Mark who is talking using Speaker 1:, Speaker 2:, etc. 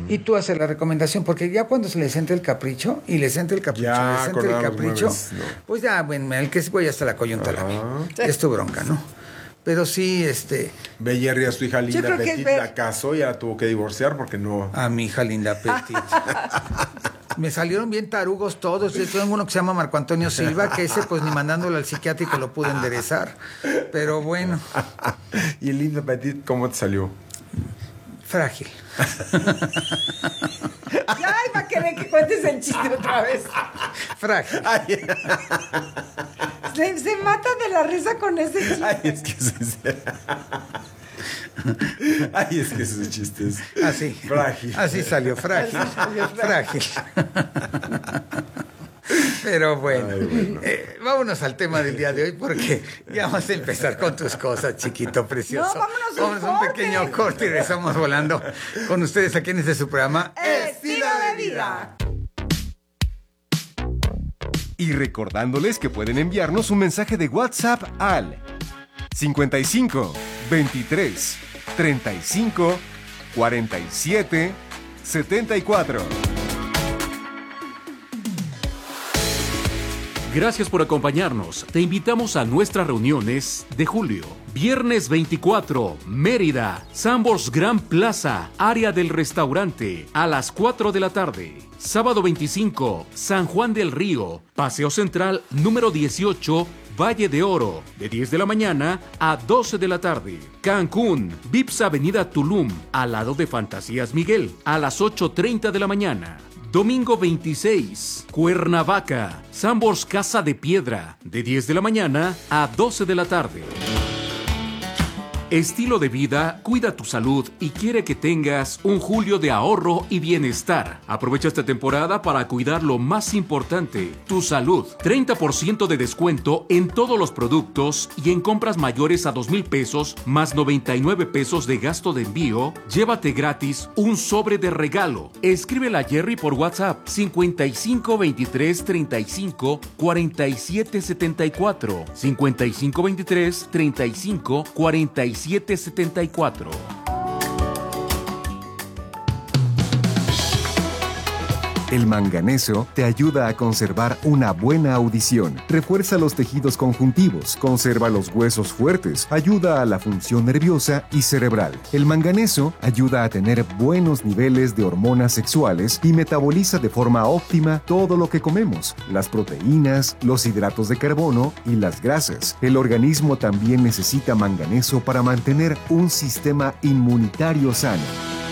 Speaker 1: Y tú haces la recomendación, porque ya cuando se les entra el capricho, y les entra el capricho,
Speaker 2: Ya,
Speaker 1: les entra el
Speaker 2: acordamos,
Speaker 1: capricho,
Speaker 2: no.
Speaker 1: pues ya, bueno, el que se voy hasta la coyunta la mía. Es tu bronca, ¿no? Pero sí,
Speaker 2: Ve Jerry a su hija Linda
Speaker 3: creo que
Speaker 2: Petit,
Speaker 3: es ver-
Speaker 2: la casó y ya la tuvo que divorciar porque no...
Speaker 1: a mi hija Linda Petit. Me salieron bien tarugos todos. Yo tengo uno que se llama Marco Antonio Silva, que ese pues ni mandándolo al psiquiátrico lo pude enderezar. Pero bueno,
Speaker 2: ¿Y Linda Petit cómo te salió?
Speaker 1: frágil.
Speaker 3: Ya iba a querer que cuentes el chiste otra vez.
Speaker 1: Frágil.
Speaker 3: Se mata de la risa con ese chiste.
Speaker 2: Ay, es que Ay, es que ese chiste es...
Speaker 1: Así.
Speaker 2: Frágil.
Speaker 1: Así salió, frágil. Frágil. Pero bueno,
Speaker 2: Ay, bueno.
Speaker 1: Vámonos al tema del día de hoy porque ya vamos a empezar con tus cosas, chiquito precioso.
Speaker 3: No, vámonos a un
Speaker 1: un
Speaker 3: corte.
Speaker 1: pequeño corte y regresamos volando con ustedes aquí en este su programa
Speaker 3: Estilo de vida.
Speaker 4: Y recordándoles que pueden enviarnos un mensaje de WhatsApp al 55 23 35 47 74.
Speaker 5: Gracias por acompañarnos. Te invitamos a nuestras reuniones de julio. Viernes 24, Mérida, Sambors Gran Plaza, área del restaurante, a las 4 de la tarde. Sábado 25, San Juan del Río, Paseo Central número 18, Valle de Oro, de 10 de la mañana a 12 de la tarde. Cancún, Vips Avenida Tulum, al lado de Fantasías Miguel, a las 8:30 de la mañana. Domingo 26, Cuernavaca, Sambors Casa de Piedra, de 10 de la mañana a 12 de la tarde. Estilo de vida cuida tu salud y quiere que tengas un julio de ahorro y bienestar. Aprovecha esta temporada para cuidar lo más importante, tu salud. 30% de descuento en todos los productos y en compras mayores a 2,000 pesos más 99 pesos de gasto de envío, llévate gratis un sobre de regalo. Escríbele a Jerry por WhatsApp 55 23 35 47 74 55 23 35 47 74.
Speaker 4: El manganeso te ayuda a conservar una buena audición, refuerza los tejidos conjuntivos, conserva los huesos fuertes, ayuda a la función nerviosa y cerebral. El manganeso ayuda a tener buenos niveles de hormonas sexuales y metaboliza de forma óptima todo lo que comemos, las proteínas, los hidratos de carbono y las grasas. El organismo también necesita manganeso para mantener un sistema inmunitario sano.